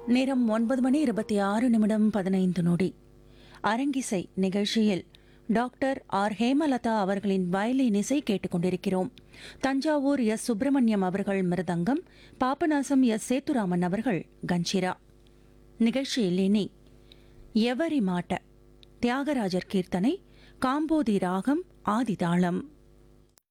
நேரம் 9:26:15. அரங்கிசை நிகழ்ச்சியில் டாக்டர் ஆர் ஹேமலதா அவர்களின் வயலின் இசை கேட்டுக்கொண்டிருக்கிறோம். தஞ்சாவூர் எஸ் சுப்பிரமணியம் அவர்கள் மிருதங்கம், பாபநாசம் எஸ் சேத்துராமன் அவர்கள் கஞ்சிரா. நிகழ்ச்சியில் இனி எவரி மாட்ட தியாகராஜர் கீர்த்தனை, காம்போதி ராகம், ஆதிதாளம்.